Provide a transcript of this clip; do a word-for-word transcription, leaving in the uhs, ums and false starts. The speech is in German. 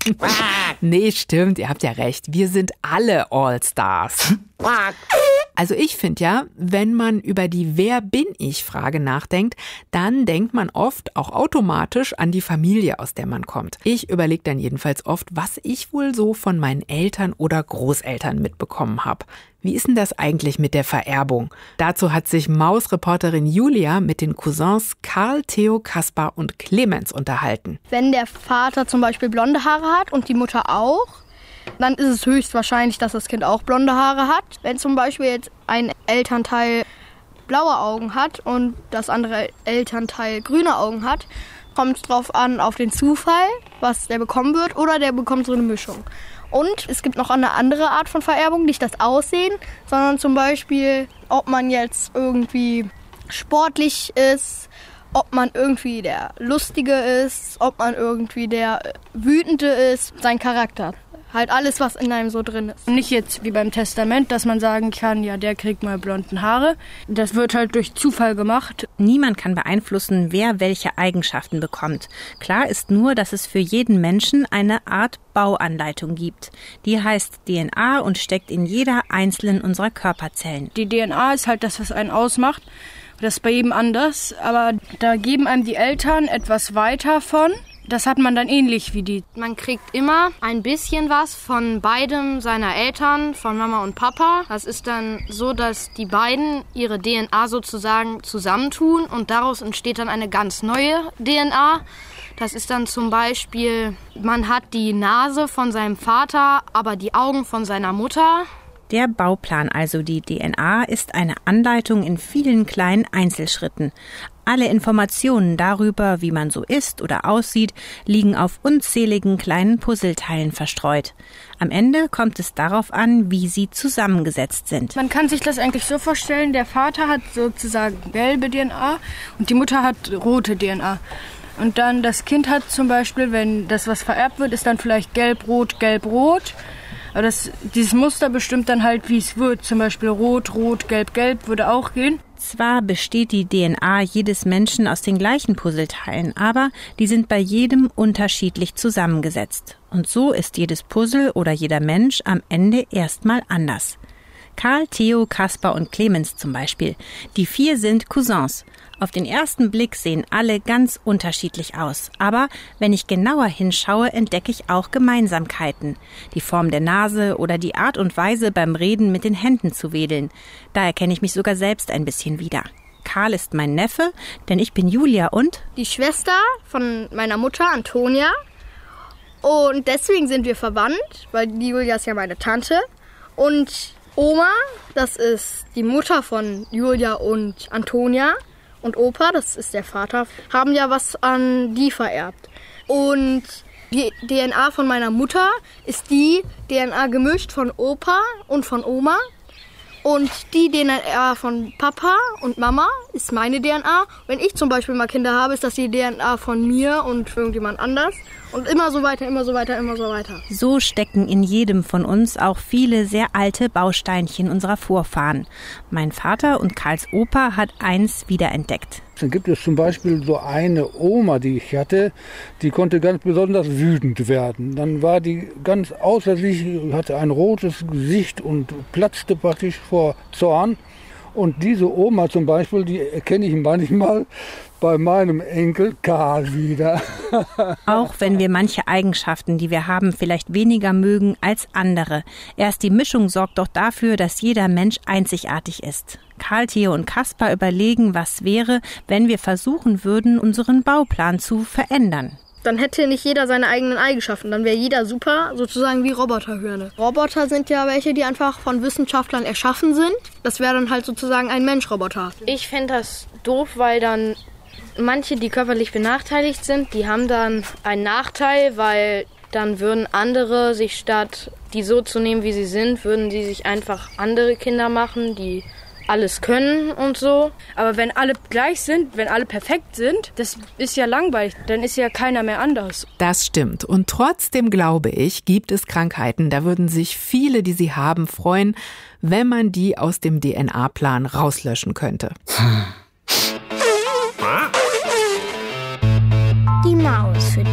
Nee, stimmt, ihr habt ja recht. Wir sind alle All-Stars. Also ich finde ja, wenn man über die Wer-bin-ich-Frage nachdenkt, dann denkt man oft auch automatisch an die Familie, aus der man kommt. Ich überlege dann jedenfalls oft, was ich wohl so von meinen Eltern oder Großeltern mitbekommen habe. Wie ist denn das eigentlich mit der Vererbung? Dazu hat sich Maus-Reporterin Julia mit den Cousins Karl, Theo, Kaspar und Clemens unterhalten. Wenn der Vater zum Beispiel blonde Haare hat und die Mutter auch, dann ist es höchstwahrscheinlich, dass das Kind auch blonde Haare hat. Wenn zum Beispiel jetzt ein Elternteil blaue Augen hat und das andere Elternteil grüne Augen hat, kommt es drauf an, auf den Zufall, was der bekommen wird, oder der bekommt so eine Mischung. Und es gibt noch eine andere Art von Vererbung, nicht das Aussehen, sondern zum Beispiel, ob man jetzt irgendwie sportlich ist, ob man irgendwie der Lustige ist, ob man irgendwie der Wütende ist, sein Charakter. Halt alles, was in einem so drin ist. Nicht jetzt wie beim Testament, dass man sagen kann, ja, der kriegt mal blonden Haare. Das wird halt durch Zufall gemacht. Niemand kann beeinflussen, wer welche Eigenschaften bekommt. Klar ist nur, dass es für jeden Menschen eine Art Bauanleitung gibt. Die heißt D N A und steckt in jeder einzelnen unserer Körperzellen. Die D N A ist halt das, was einen ausmacht. Das ist bei jedem anders, aber da geben einem die Eltern etwas weiter von. Das hat man dann ähnlich wie die. Man kriegt immer ein bisschen was von beidem seiner Eltern, von Mama und Papa. Das ist dann so, dass die beiden ihre D N A sozusagen zusammentun und daraus entsteht dann eine ganz neue D N A. Das ist dann zum Beispiel, man hat die Nase von seinem Vater, aber die Augen von seiner Mutter. Der Bauplan, also die D N A, ist eine Anleitung in vielen kleinen Einzelschritten. Alle Informationen darüber, wie man so ist oder aussieht, liegen auf unzähligen kleinen Puzzleteilen verstreut. Am Ende kommt es darauf an, wie sie zusammengesetzt sind. Man kann sich das eigentlich so vorstellen, der Vater hat sozusagen gelbe D N A und die Mutter hat rote D N A. Und dann das Kind hat zum Beispiel, wenn das was vererbt wird, ist dann vielleicht gelb-rot, gelb-rot. Aber das, dieses Muster bestimmt dann halt, wie es wird. Zum Beispiel rot, rot, gelb, gelb würde auch gehen. Zwar besteht die D N A jedes Menschen aus den gleichen Puzzleteilen, aber die sind bei jedem unterschiedlich zusammengesetzt. Und so ist jedes Puzzle oder jeder Mensch am Ende erstmal anders. Karl, Theo, Kaspar und Clemens zum Beispiel. Die vier sind Cousins. Auf den ersten Blick sehen alle ganz unterschiedlich aus. Aber wenn ich genauer hinschaue, entdecke ich auch Gemeinsamkeiten. Die Form der Nase oder die Art und Weise, beim Reden mit den Händen zu wedeln. Da erkenne ich mich sogar selbst ein bisschen wieder. Karl ist mein Neffe, denn ich bin Julia und die Schwester von meiner Mutter, Antonia. Und deswegen sind wir verwandt, weil die Julia ist ja meine Tante. Und Oma, das ist die Mutter von Julia und Antonia. Und Opa, das ist der Vater, haben ja was an die vererbt. Und die D N A von meiner Mutter ist die D N A gemischt von Opa und von Oma. Und die D N A von Papa und Mama ist meine D N A. Wenn ich zum Beispiel mal Kinder habe, ist das die D N A von mir und irgendjemand anders. Und immer so weiter, immer so weiter, immer so weiter. So stecken in jedem von uns auch viele sehr alte Bausteinchen unserer Vorfahren. Mein Vater und Karls Opa hat eins wiederentdeckt. Dann gibt es zum Beispiel so eine Oma, die ich hatte, die konnte ganz besonders wütend werden. Dann war die ganz außer sich, hatte ein rotes Gesicht und platzte praktisch vor Zorn. Und diese Oma zum Beispiel, die erkenne ich manchmal bei meinem Enkel Karl wieder. Auch wenn wir manche Eigenschaften, die wir haben, vielleicht weniger mögen als andere. Erst die Mischung sorgt doch dafür, dass jeder Mensch einzigartig ist. Karl, Theo und Kaspar überlegen, was wäre, wenn wir versuchen würden, unseren Bauplan zu verändern. Dann hätte nicht jeder seine eigenen Eigenschaften. Dann wäre jeder super, sozusagen wie Roboterhirne. Roboter sind ja welche, die einfach von Wissenschaftlern erschaffen sind. Das wäre dann halt sozusagen ein Mensch-Roboter. Ich fände das doof, weil dann manche, die körperlich benachteiligt sind, die haben dann einen Nachteil, weil dann würden andere sich statt die so zu nehmen, wie sie sind, würden sie sich einfach andere Kinder machen, die alles können und so. Aber wenn alle gleich sind, wenn alle perfekt sind, das ist ja langweilig. Dann ist ja keiner mehr anders. Das stimmt. Und trotzdem glaube ich, gibt es Krankheiten, da würden sich viele, die sie haben, freuen, wenn man die aus dem D N A-Plan rauslöschen könnte. Die Maus für